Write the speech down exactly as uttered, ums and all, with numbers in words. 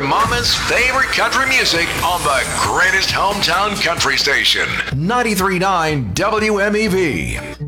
mama's favorite country music on the greatest hometown country station, ninety-three point nine W M E V.